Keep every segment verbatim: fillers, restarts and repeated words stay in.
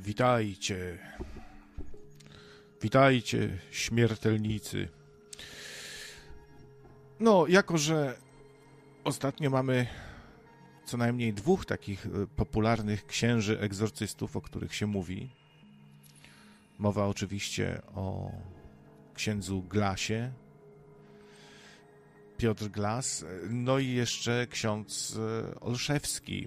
Witajcie, witajcie, śmiertelnicy. No, jako że ostatnio mamy co najmniej dwóch takich popularnych księży egzorcystów, o których się mówi. Mowa oczywiście o księdzu Glasie, Piotr Glas, no i jeszcze ksiądz Olszewski,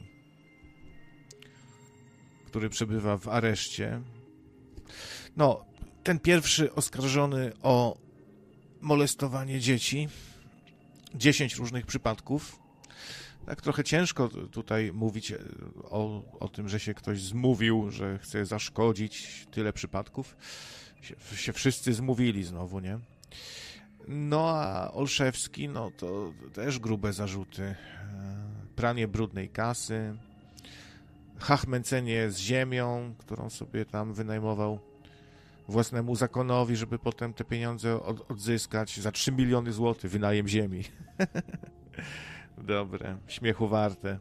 który przebywa w areszcie. No, ten pierwszy oskarżony o molestowanie dzieci, dziesięć różnych przypadków. Tak trochę ciężko tutaj mówić o, o tym, że się ktoś zmówił, że chce zaszkodzić, tyle przypadków. Się, się wszyscy zmówili znowu, nie? No a Olszewski, no to też grube zarzuty. Pranie brudnej kasy, chachmęcenie z ziemią, którą sobie tam wynajmował własnemu zakonowi, żeby potem te pieniądze od, odzyskać za trzy miliony złotych wynajem ziemi. Dobre, śmiechu warte.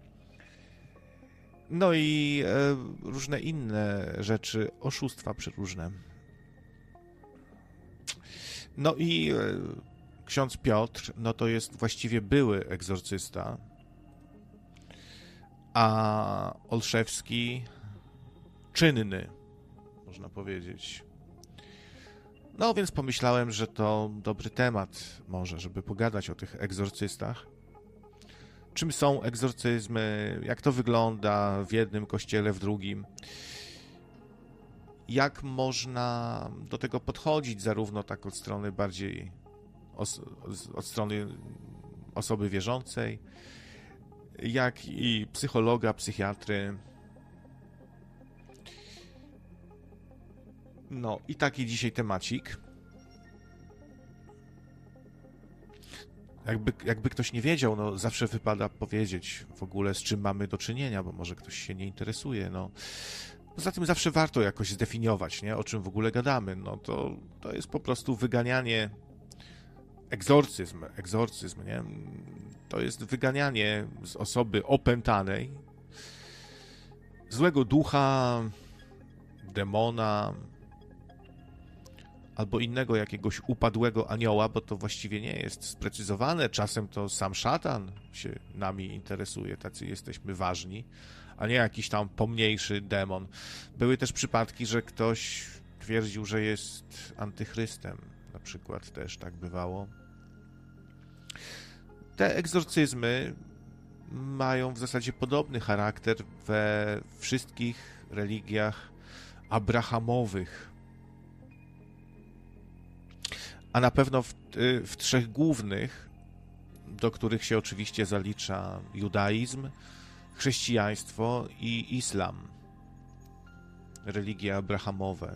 No i e, różne inne rzeczy, oszustwa przeróżne. No i e, ksiądz Piotr, no to jest właściwie były egzorcysta, a Olszewski czynny, można powiedzieć. No więc pomyślałem, że to dobry temat może, żeby pogadać o tych egzorcystach. Czym są egzorcyzmy, jak to wygląda w jednym kościele, w drugim. Jak można do tego podchodzić, zarówno tak od strony bardziej, os- od strony osoby wierzącej, jak i psychologa, psychiatry. No i taki dzisiaj temacik. Jakby, jakby ktoś nie wiedział, no zawsze wypada powiedzieć w ogóle, z czym mamy do czynienia, bo może ktoś się nie interesuje, no. Poza tym zawsze warto jakoś zdefiniować, nie, o czym w ogóle gadamy. No to, to jest po prostu wyganianie, egzorcyzm, egzorcyzm, nie? To jest wyganianie z osoby opętanej, złego ducha, demona, albo innego jakiegoś upadłego anioła, bo to właściwie nie jest sprecyzowane. Czasem to sam szatan się nami interesuje, tacy jesteśmy ważni, a nie jakiś tam pomniejszy demon. Były też przypadki, że ktoś twierdził, że jest antychrystem. Na przykład też tak bywało. Te egzorcyzmy mają w zasadzie podobny charakter we wszystkich religiach abrahamowych. A na pewno w, w trzech głównych, do których się oczywiście zalicza judaizm, chrześcijaństwo i islam. Religie abrahamowe.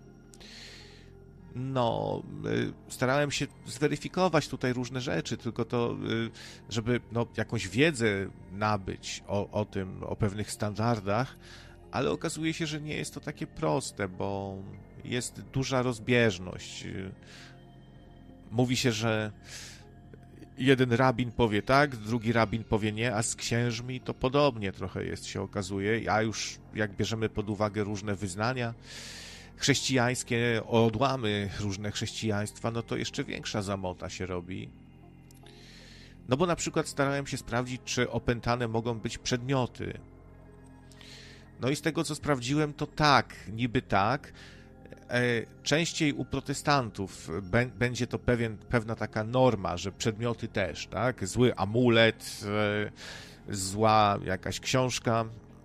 No, starałem się zweryfikować tutaj różne rzeczy, tylko to, żeby no, jakąś wiedzę nabyć o, o tym, o pewnych standardach, ale okazuje się, że nie jest to takie proste, bo jest duża rozbieżność. Mówi się, że jeden rabin powie tak, drugi rabin powie nie, a z księżmi to podobnie trochę jest, się okazuje. A już jak bierzemy pod uwagę różne wyznania chrześcijańskie, odłamy różne chrześcijaństwa, no to jeszcze większa zamota się robi. No bo na przykład starałem się sprawdzić, czy opętane mogą być przedmioty. No i z tego, co sprawdziłem, to tak, niby tak. Częściej u protestantów będzie to pewien, pewna taka norma, że przedmioty też, tak? Zły amulet, zła jakaś książka,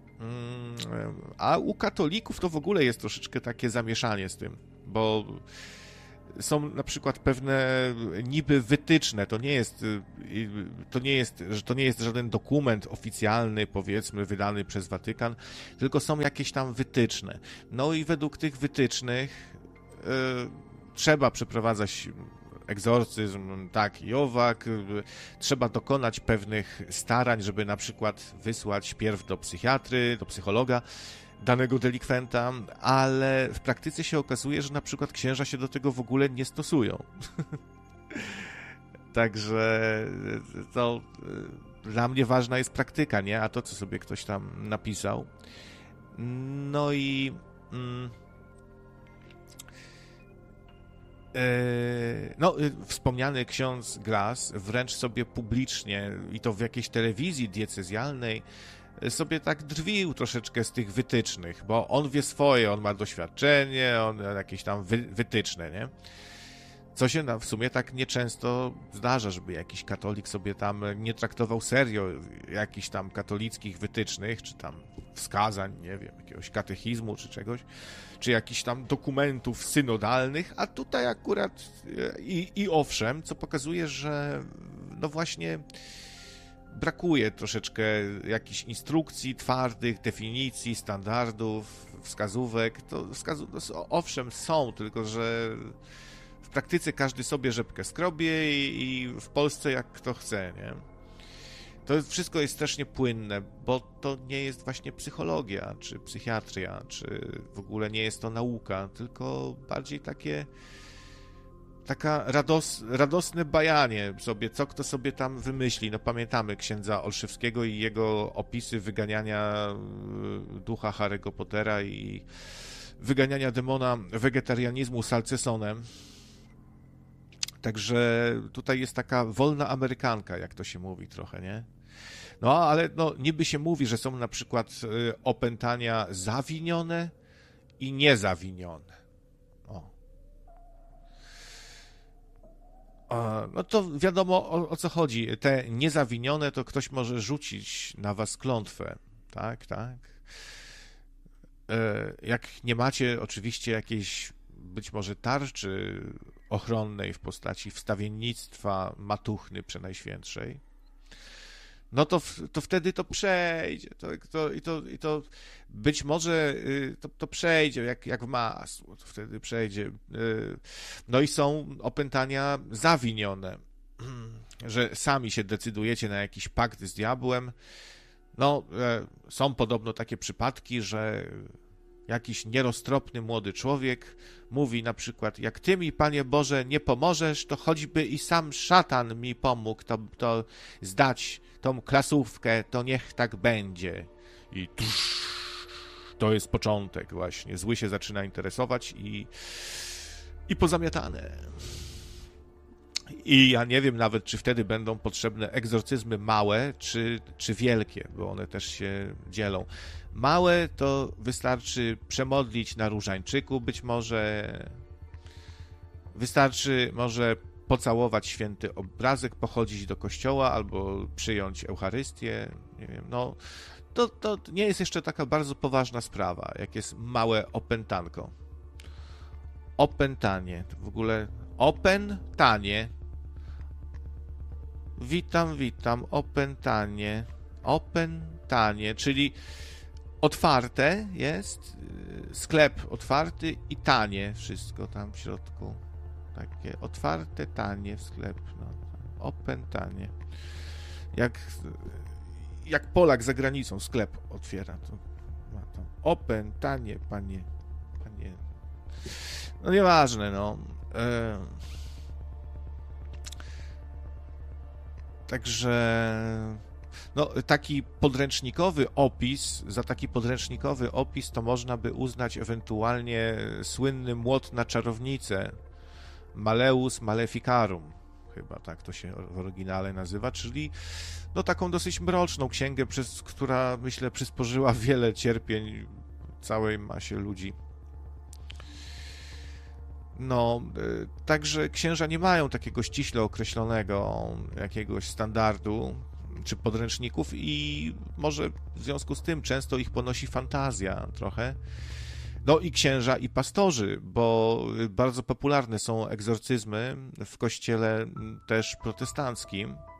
a u katolików to w ogóle jest troszeczkę takie zamieszanie z tym, bo są na przykład pewne niby wytyczne, to nie jest, to nie jest, że to nie jest żaden dokument oficjalny, powiedzmy, wydany przez Watykan, tylko są jakieś tam wytyczne. No i według tych wytycznych y, trzeba przeprowadzać egzorcyzm, tak i owak, y, trzeba dokonać pewnych starań, żeby na przykład wysłać pierw do psychiatry, do psychologa danego delikwenta, ale w praktyce się okazuje, że na przykład księża się do tego w ogóle nie stosują. Także to dla mnie ważna jest praktyka, nie? A to, co sobie ktoś tam napisał. No i mm, e, no, wspomniany ksiądz Glas wręcz sobie publicznie, i to w jakiejś telewizji diecezjalnej, sobie tak drwił troszeczkę z tych wytycznych, bo on wie swoje, on ma doświadczenie, on jakieś tam wy, wytyczne, nie? Co się w sumie tak nieczęsto zdarza, żeby jakiś katolik sobie tam nie traktował serio jakichś tam katolickich wytycznych, czy tam wskazań, nie wiem, jakiegoś katechizmu, czy czegoś, czy jakichś tam dokumentów synodalnych, a tutaj akurat i, i owszem, co pokazuje, że no właśnie brakuje troszeczkę jakichś instrukcji twardych, definicji, standardów, wskazówek. To wskazu... owszem są, tylko że w praktyce każdy sobie rzepkę skrobie i, i w Polsce jak kto chce, nie? To wszystko jest strasznie płynne, bo to nie jest właśnie psychologia, czy psychiatria, czy w ogóle nie jest to nauka, tylko bardziej takie taka rados, radosne bajanie sobie, co kto sobie tam wymyśli. No pamiętamy księdza Olszewskiego i jego opisy wyganiania ducha Harry'ego Pottera i wyganiania demona wegetarianizmu salcesonem. Także tutaj jest taka wolna amerykanka, jak to się mówi trochę, nie? No, ale no, niby się mówi, że są na przykład opętania zawinione i niezawinione. O. No to wiadomo, o, o co chodzi. Te niezawinione to ktoś może rzucić na was klątwę, tak, tak. Jak nie macie oczywiście jakiejś być może tarczy ochronnej w postaci wstawiennictwa matuchny Przenajświętszej, no to, to wtedy to przejdzie. To, to, i, to, I to być może to, to przejdzie jak, jak w masło, to wtedy przejdzie. No i są opętania zawinione, że sami się decydujecie na jakiś pakt z diabłem. No, są podobno takie przypadki, że jakiś nieroztropny młody człowiek mówi na przykład: jak ty mi, Panie Boże, nie pomożesz, to choćby i sam szatan mi pomógł to, to zdać tą klasówkę, to niech tak będzie. I tusz, to jest początek właśnie. Zły się zaczyna interesować i, i pozamiatane. I ja nie wiem nawet, czy wtedy będą potrzebne egzorcyzmy małe, czy, czy wielkie, bo one też się dzielą. Małe to wystarczy przemodlić na różańczyku, być może wystarczy może pocałować święty obrazek, pochodzić do kościoła albo przyjąć Eucharystię, nie wiem, no to, to nie jest jeszcze taka bardzo poważna sprawa, jak jest małe opętanko. Opętanie, to w ogóle opętanie. Witam, witam, opętanie, opętanie, czyli otwarte jest, sklep otwarty i tanie wszystko tam w środku. Takie otwarte, tanie sklep, no, opętanie. Jak, jak Polak za granicą sklep otwiera, to ma to opętanie, panie, panie. No nieważne, no. E... Także no, taki podręcznikowy opis, za taki podręcznikowy opis to można by uznać ewentualnie słynny młot na czarownicę, Maleus Maleficarum, chyba tak to się w oryginale nazywa, czyli no taką dosyć mroczną księgę, przez, która myślę przysporzyła wiele cierpień całej masie ludzi. No, także księża nie mają takiego ściśle określonego jakiegoś standardu czy podręczników i może w związku z tym często ich ponosi fantazja trochę. No i księża i pastorzy, bo bardzo popularne są egzorcyzmy w kościele też protestanckim.